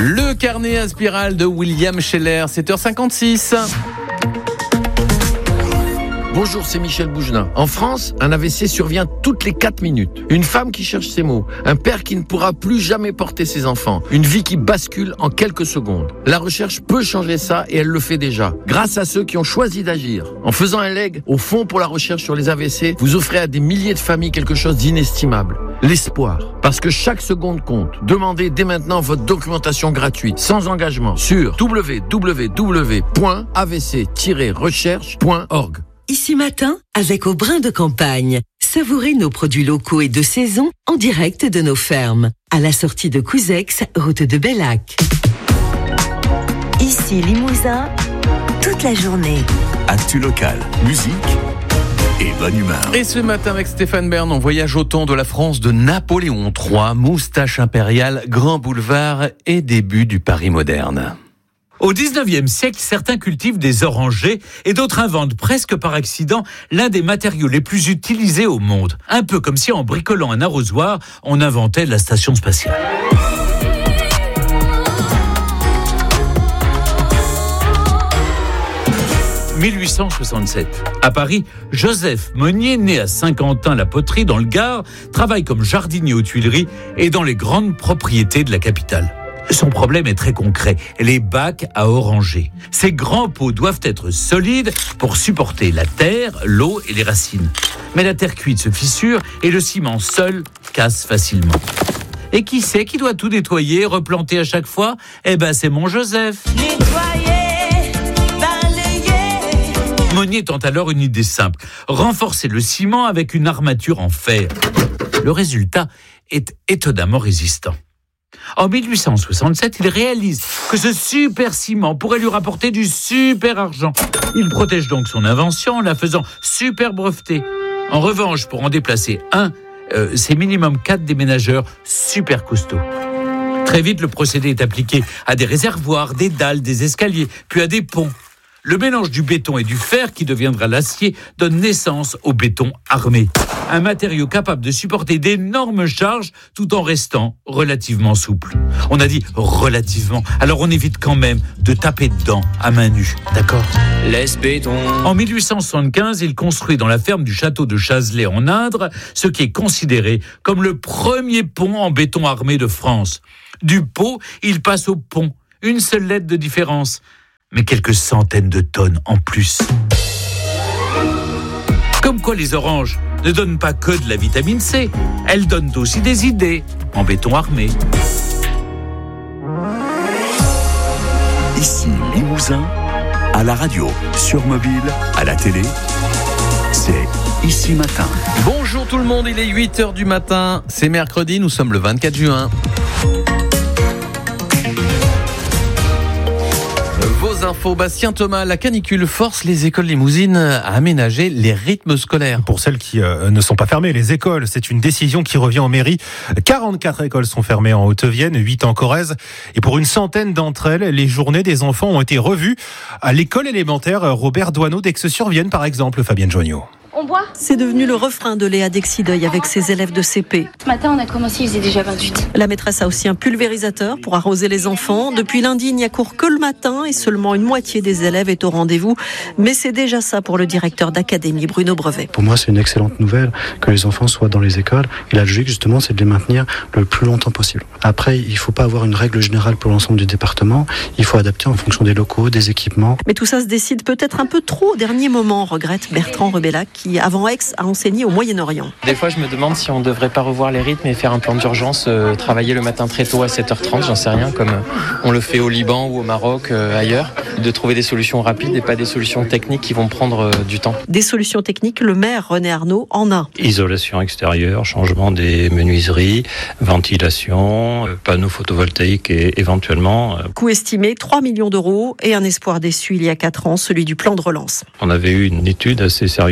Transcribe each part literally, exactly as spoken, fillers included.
Le carnet à spirale de William Scheller, sept heures cinquante-six. Bonjour, c'est Michel Bougelin. En France, un A V C survient toutes les quatre minutes. Une femme qui cherche ses mots. Un père qui ne pourra plus jamais porter ses enfants. Une vie qui bascule en quelques secondes. La recherche peut changer ça et elle le fait déjà. Grâce à ceux qui ont choisi d'agir. En faisant un leg au Fonds pour la recherche sur les A V C, vous offrez à des milliers de familles quelque chose d'inestimable. L'espoir. Parce que chaque seconde compte. Demandez dès maintenant votre documentation gratuite, sans engagement, sur w w w point a v c tiret recherche point org. Ici Matin, avec Aubrin de Campagne. Savourez nos produits locaux et de saison en direct de nos fermes. À la sortie de Couzex, route de Bellac. Ici Limousin, toute la journée. Actu local, musique et bonne humeur. Et ce matin avec Stéphane Bern, on voyage au temps de la France de Napoléon trois, moustache impériale, grand boulevard et début du Paris moderne. Au dix-neuvième siècle, certains cultivent des orangers et d'autres inventent presque par accident l'un des matériaux les plus utilisés au monde. Un peu comme si en bricolant un arrosoir, on inventait la station spatiale. mille huit cent soixante-sept. À Paris, Joseph Monnier, né à Saint-Quentin-la-Poterie dans le Gard, travaille comme jardinier aux Tuileries et dans les grandes propriétés de la capitale. Son problème est très concret, les bacs à oranger. Ces grands pots doivent être solides pour supporter la terre, l'eau et les racines. Mais la terre cuite se fissure et le ciment seul casse facilement. Et qui c'est qui doit tout nettoyer, replanter à chaque fois ? Eh ben c'est mon Joseph. Nettoyer, balayer. Monnier tente alors une idée simple, renforcer le ciment avec une armature en fer. Le résultat est étonnamment résistant. En mille huit cent soixante-sept, il réalise que ce super ciment pourrait lui rapporter du super argent. Il protège donc son invention en la faisant super brevetée. En revanche, pour en déplacer un, euh, c'est minimum quatre déménageurs super costauds. Très vite, le procédé est appliqué à des réservoirs, des dalles, des escaliers, puis à des ponts. Le mélange du béton et du fer, qui deviendra l'acier, donne naissance au béton armé. Un matériau capable de supporter d'énormes charges tout en restant relativement souple. On a dit relativement, alors on évite quand même de taper dedans à main nue, d'accord ? Laisse béton. En mille huit cent soixante-quinze, il construit dans la ferme du château de Chazelet en Indre ce qui est considéré comme le premier pont en béton armé de France. Du pot, il passe au pont. Une seule lettre de différence. Mais quelques centaines de tonnes en plus. Comme quoi les oranges ne donnent pas que de la vitamine C, elles donnent aussi des idées en béton armé. Ici Limousin, à la radio, sur mobile, à la télé, c'est Ici Matin. Bonjour tout le monde, il est huit heures du matin, c'est mercredi, nous sommes le vingt-quatre juin. Vos infos, Bastien Thomas, la canicule force les écoles limousines à aménager les rythmes scolaires. Pour celles qui euh, ne sont pas fermées, les écoles, c'est une décision qui revient aux mairies. quarante-quatre écoles sont fermées en Haute-Vienne, huit en Corrèze. Et pour une centaine d'entre elles, les journées des enfants ont été revues. À l'école élémentaire Robert Doisneau d'Aix-sur-Vienne, par exemple, Fabienne Joignot. On boit ? C'est devenu le refrain de Léa Dexideuil avec ses élèves de C P. Ce matin, on a commencé, il faisait déjà vingt-huit. La maîtresse a aussi un pulvérisateur pour arroser les enfants. Depuis lundi, il n'y a cours que le matin et seulement une moitié des élèves est au rendez-vous. Mais c'est déjà ça pour le directeur d'académie, Bruno Brevet. Pour moi, c'est une excellente nouvelle que les enfants soient dans les écoles. Et la logique, justement, c'est de les maintenir le plus longtemps possible. Après, il ne faut pas avoir une règle générale pour l'ensemble du département. Il faut adapter en fonction des locaux, des équipements. Mais tout ça se décide peut-être un peu trop au dernier moment, regrette Bertrand Rebellac, qui, avant Aix, a enseigné au Moyen-Orient. Des fois, je me demande si on ne devrait pas revoir les rythmes et faire un plan d'urgence, euh, travailler le matin très tôt à sept heures trente, j'en sais rien, comme on le fait au Liban ou au Maroc, euh, ailleurs, de trouver des solutions rapides et pas des solutions techniques qui vont prendre euh, du temps. Des solutions techniques, le maire René Arnaud en a. Isolation extérieure, changement des menuiseries, ventilation, euh, panneaux photovoltaïques et éventuellement... Euh... Coût estimé trois millions d'euros et un espoir déçu il y a quatre ans, celui du plan de relance. On avait eu une étude assez sérieuse qui avait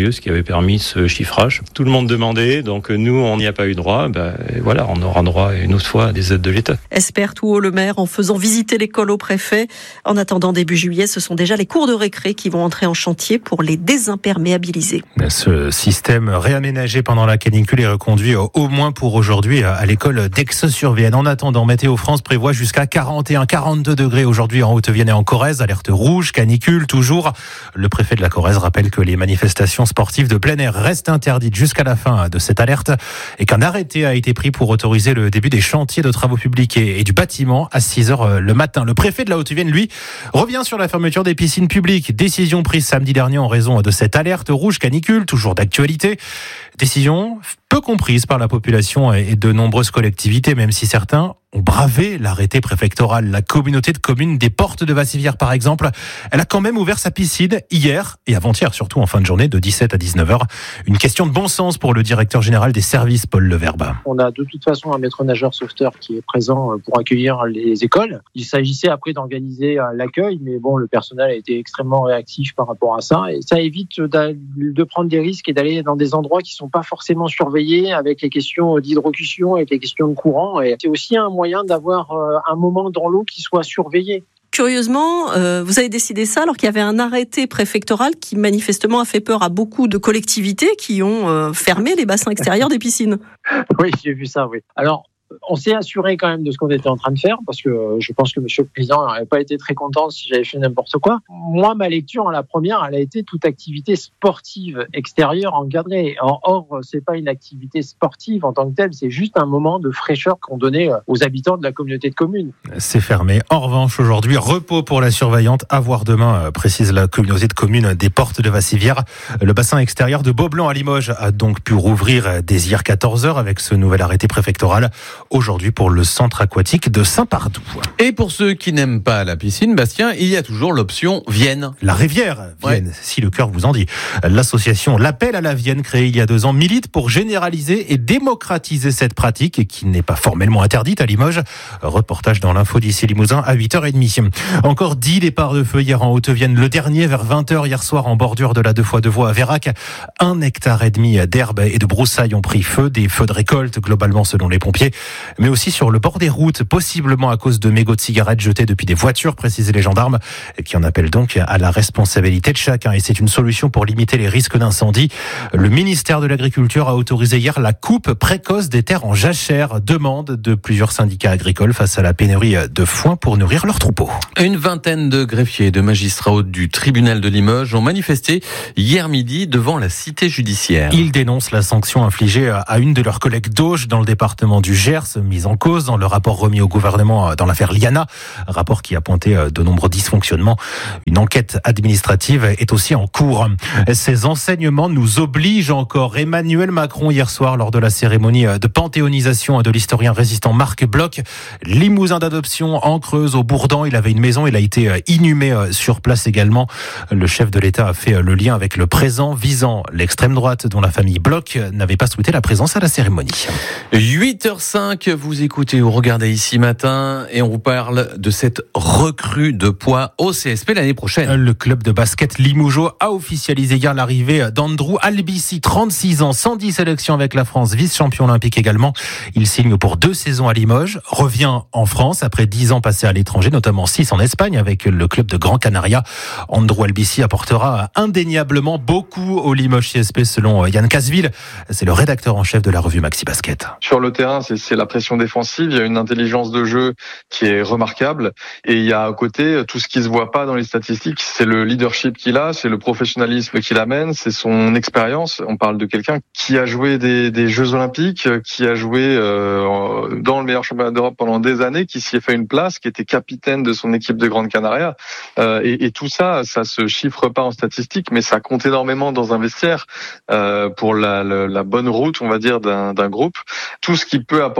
avait permis ce chiffrage. Tout le monde demandait, donc nous, on n'y a pas eu droit. Ben, voilà, on aura droit une autre fois à des aides de l'État. Espère tout haut le maire en faisant visiter l'école au préfet. En attendant début juillet, ce sont déjà les cours de récré qui vont entrer en chantier pour les désimperméabiliser. Ce système réaménagé pendant la canicule est reconduit au moins pour aujourd'hui à l'école d'Aix-sur-Vienne. En attendant, Météo France prévoit jusqu'à quarante et un à quarante-deux degrés aujourd'hui en Haute-Vienne et en Corrèze. Alerte rouge, canicule toujours. Le préfet de la Corrèze rappelle que les manifestations sportives de plein air restent interdites jusqu'à la fin de cette alerte et qu'un arrêté a été pris pour autoriser le début des chantiers de travaux publics et, et du bâtiment à six heures le matin. Le préfet de la Haute-Vienne, lui, revient sur la fermeture des piscines publiques. Décision prise samedi dernier en raison de cette alerte rouge canicule, toujours d'actualité. Décision peu comprise par la population et de nombreuses collectivités, même si certains ont bravé l'arrêté préfectoral. La communauté de communes des Portes de Vassivière, par exemple, elle a quand même ouvert sa piscine hier et avant-hier, surtout en fin de journée, de dix-sept à dix-neuf heures. Une question de bon sens pour le directeur général des services, Paul Leverbe. On a de toute façon un maître nageur sauveteur qui est présent pour accueillir les écoles. Il s'agissait après d'organiser l'accueil, mais bon, le personnel a été extrêmement réactif par rapport à ça. Et ça évite de prendre des risques et d'aller dans des endroits qui ne sont pas forcément surveillés avec les questions d'hydrocution, avec les questions de courant. Et c'est aussi un moyen d'avoir un moment dans l'eau qui soit surveillé. Curieusement, euh, vous avez décidé ça alors qu'il y avait un arrêté préfectoral qui manifestement a fait peur à beaucoup de collectivités qui ont euh, fermé les bassins extérieurs des piscines. Oui, j'ai vu ça, oui. Alors, on s'est assuré quand même de ce qu'on était en train de faire parce que je pense que Monsieur le Président n'aurait pas été très content si j'avais fait n'importe quoi. Moi, ma lecture, la première, elle a été toute activité sportive extérieure encadrée. Or, c'est pas une activité sportive en tant que telle, c'est juste un moment de fraîcheur qu'on donnait aux habitants de la communauté de communes. C'est fermé. En revanche, aujourd'hui, repos pour la surveillante. À voir demain, précise la communauté de communes des Portes de Vassivière. Le bassin extérieur de Beaublanc à Limoges a donc pu rouvrir dès hier quatorze heures avec ce nouvel arrêté préfectoral. Aujourd'hui pour le centre aquatique de Saint-Pardoux. Et pour ceux qui n'aiment pas la piscine, Bastien, il y a toujours l'option Vienne. La Rivière Vienne, ouais. Si le cœur vous en dit. L'association L'Appel à la Vienne, créée il y a deux ans, milite pour généraliser et démocratiser cette pratique et qui n'est pas formellement interdite à Limoges. Reportage dans l'info d'ici Limousin à huit heures trente. Encore dix départs de feu hier en Haute-Vienne. Le dernier vers vingt heures hier soir en bordure de la deux fois deux voies à Vérac. Un hectare et demi d'herbe et de broussailles ont pris feu. Des feux de récolte globalement selon les pompiers. Mais aussi sur le bord des routes, possiblement à cause de mégots de cigarettes jetés depuis des voitures, précisent les gendarmes, qui en appellent donc à la responsabilité de chacun. Et c'est une solution pour limiter les risques d'incendie. Le ministère de l'Agriculture a autorisé hier la coupe précoce des terres en jachère, demande de plusieurs syndicats agricoles face à la pénurie de foin pour nourrir leurs troupeaux. Une vingtaine de greffiers et de magistrats du tribunal de Limoges ont manifesté hier midi devant la cité judiciaire. Ils dénoncent la sanction infligée à une de leurs collègues d'Auge dans le département du Gers, mise en cause dans le rapport remis au gouvernement dans l'affaire Liana, rapport qui a pointé de nombreux dysfonctionnements. Une enquête administrative est aussi en cours. Ces enseignements nous obligent encore. Emmanuel Macron hier soir lors de la cérémonie de panthéonisation de l'historien résistant Marc Bloch, limousin d'adoption en Creuse au Bourdan. Il avait une maison, il a été inhumé sur place également. Le chef de l'État a fait le lien avec le présent visant l'extrême droite dont la famille Bloch n'avait pas souhaité la présence à la cérémonie. huit heures cinq, vous écoutez ou regardez Ici Matin et on vous parle de cette recrue de poids au C S P l'année prochaine. Le club de basket Limougeot a officialisé hier l'arrivée d'Andrew Albici, trente-six ans, cent dix sélections avec la France, vice-champion olympique également. Il signe pour deux saisons à Limoges, revient en France après dix ans passés à l'étranger, notamment six en Espagne avec le club de Gran Canaria. Andrew Albici apportera indéniablement beaucoup au Limoges C S P selon Yann Casville. C'est le rédacteur en chef de la revue Maxi Basket. Sur le terrain, c'est, c'est la pression défensive, il y a une intelligence de jeu qui est remarquable et il y a à côté tout ce qui se voit pas dans les statistiques, c'est le leadership qu'il a, c'est le professionnalisme qu'il amène, c'est son expérience. On parle de quelqu'un qui a joué des, des Jeux Olympiques, qui a joué euh, dans le meilleur championnat d'Europe pendant des années, qui s'y est fait une place, qui était capitaine de son équipe de Gran Canaria euh, et, et tout ça, ça se chiffre pas en statistiques, mais ça compte énormément dans un vestiaire euh, pour la, la, la bonne route, on va dire, d'un, d'un groupe. Tout ce qui peut apporter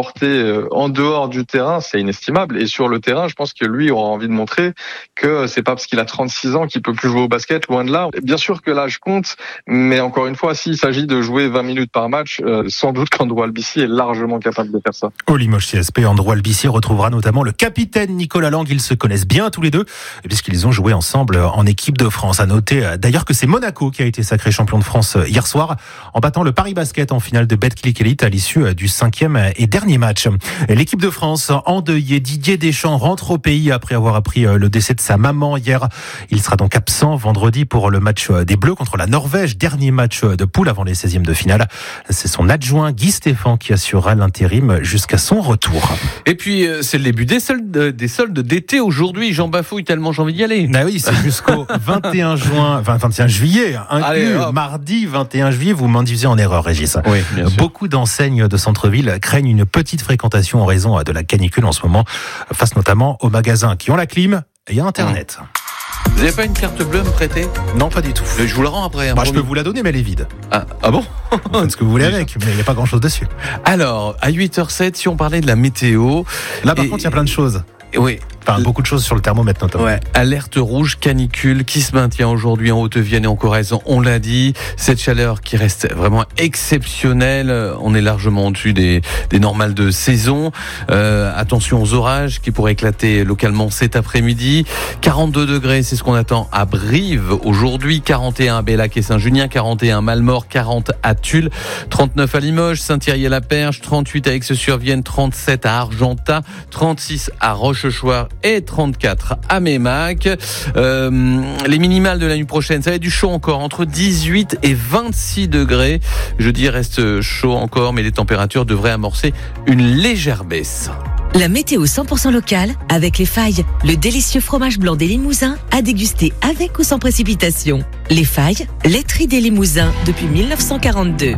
apporté en dehors du terrain, c'est inestimable. Et sur le terrain, je pense que lui aura envie de montrer que c'est pas parce qu'il a trente-six ans qu'il peut plus jouer au basket, loin de là. Bien sûr que l'âge compte, mais encore une fois, s'il s'agit de jouer vingt minutes par match, euh, sans doute qu'Andrew Albici est largement capable de faire ça. Au Limoges C S P, Andrew Albici retrouvera notamment le capitaine Nicolas Lang. Ils se connaissent bien tous les deux, puisqu'ils ont joué ensemble en équipe de France. À noter d'ailleurs que c'est Monaco qui a été sacré champion de France hier soir, en battant le Paris Basket en finale de Betclic Elite à l'issue du cinquième et dernier match. L'équipe de France endeuillée, Didier Deschamps rentre au pays après avoir appris le décès de sa maman hier. Il sera donc absent vendredi pour le match des Bleus contre la Norvège, dernier match de poule avant les seizièmes de finale. C'est son adjoint Guy Stéphane qui assurera l'intérim jusqu'à son retour. Et puis c'est le début des soldes, des soldes d'été aujourd'hui. J'en bafouille tellement j'ai envie d'y aller. Ah oui, c'est jusqu'au vingt et un juin, vingt et un juillet, inclus. Allez, mardi vingt et un juillet. Vous m'induisez en erreur, Régis. Oui, bien sûr. Beaucoup d'enseignes de centre-ville craignent une petite fréquentation en raison de la canicule en ce moment, face notamment aux magasins qui ont la clim et Internet. Mmh. Vous n'avez pas une carte bleue à me prêter ? Non, pas du tout. Mais je vous la rends après. Hein, bah, je peux vous la donner, mais elle est vide. Ah, ah bon ? Faites ce que vous voulez avec, mais il n'y a pas grand-chose dessus. Alors, à huit heures zéro sept, si on parlait de la météo... Là, par et... contre, il y a plein de choses. Oui. Enfin, beaucoup de choses sur le thermomètre notamment. Ouais. Alerte rouge canicule qui se maintient aujourd'hui en Haute-Vienne et en Corrèze. On l'a dit, cette chaleur qui reste vraiment exceptionnelle. On est largement au-dessus des, des normales de saison. Euh, attention aux orages qui pourraient éclater localement cet après-midi. quarante-deux degrés, c'est ce qu'on attend à Brive aujourd'hui. quarante et un à Bellac et Saint-Junien. quarante et un à Malmort. quarante à Tulle. trente-neuf à Limoges. Saint-Thierry-la-Perche. trente-huit à Aix-sur-Vienne. trente-sept à Argentat. trente-six à Rochechouart. Et trente-quatre à Mémac. Euh, les minimales de la nuit prochaine, ça va être du chaud encore, entre dix-huit et vingt-six degrés. Jeudi reste chaud encore, mais les températures devraient amorcer une légère baisse. La météo cent pour cent locale, avec Les Failles, le délicieux fromage blanc des Limousins, à déguster avec ou sans précipitation. Les Failles, laiterie des Limousins depuis dix-neuf cent quarante-deux.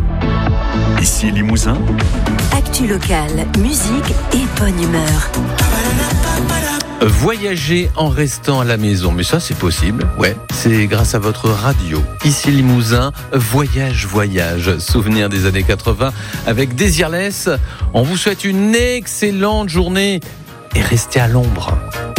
Ici Limousin. Actu locale, musique et bonne humeur. Voyager en restant à la maison, mais ça c'est possible, ouais, c'est grâce à votre radio. Ici Limousin, voyage, voyage, souvenir des années quatre-vingts avec Desireless. On vous souhaite une excellente journée et restez à l'ombre.